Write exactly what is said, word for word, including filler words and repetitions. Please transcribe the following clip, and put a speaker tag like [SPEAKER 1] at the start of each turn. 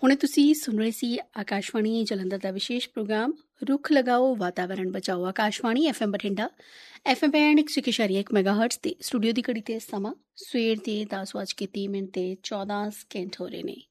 [SPEAKER 1] ਹੁਣੇ ਤੁਸੀਂ ਸੁਣ ਰਹੇ ਸੀ ਆਕਾਸ਼ਵਾਣੀ ਜਲੰਧਰ ਦਾ ਵਿਸ਼ੇਸ਼ ਪ੍ਰੋਗਰਾਮ ਰੁੱਖ ਲਗਾਓ ਵਾਤਾਵਰਣ ਬਚਾਓ। Akashvani F M Bathinda, F M band ਇੱਕ ਸੌ ਇਸ਼ਾਰੀਆ ਇੱਕ ਮੈਗਾ ਹਰਟਜ਼ ਤੇ ਸਟੂਡੀਓ ਦੀ ਘੜੀ ਤੇ ਸਮਾਂ ਸਵੇਰ ਦੇ ਦਸ ਵੱਜ ਕੇ ਤੀਹ ਮਿੰਟ ਤੇ ਚੌਦਾਂ ਸਕਿੰਟ ਹੋ ਰਹੇ ਨੇ।